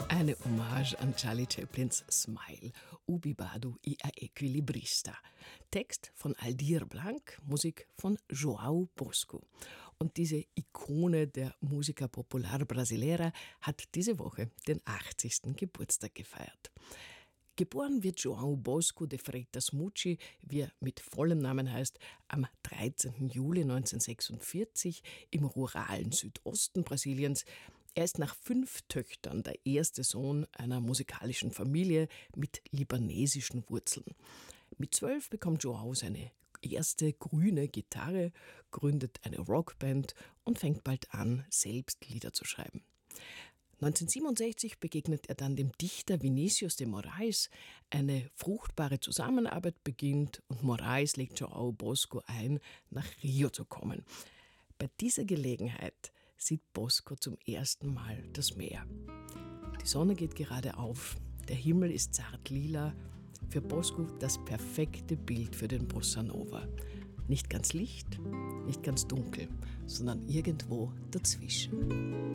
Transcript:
Eine Hommage an Charlie Chaplins Smile, Ubi Badu i a Equilibrista. Text von Aldir Blanc, Musik von João Bosco. Und diese Ikone der Música Popular Brasileira hat diese Woche den 80. Geburtstag gefeiert. Geboren wird João Bosco de Freitas Mucci, wie er mit vollem Namen heißt, am 13. Juli 1946 im ruralen Südosten Brasiliens. Er ist nach 5 Töchtern der erste Sohn einer musikalischen Familie mit libanesischen Wurzeln. Mit 12 bekommt João seine erste grüne Gitarre, gründet eine Rockband und fängt bald an, selbst Lieder zu schreiben. 1967 begegnet er dann dem Dichter Vinícius de Moraes. Eine fruchtbare Zusammenarbeit beginnt und Moraes legt João Bosco ein, nach Rio zu kommen. Bei dieser Gelegenheit sieht Bosco zum ersten Mal das Meer. Die Sonne geht gerade auf, der Himmel ist zart lila. Für Bosco das perfekte Bild für den Bossa Nova. Nicht ganz licht, nicht ganz dunkel, sondern irgendwo dazwischen.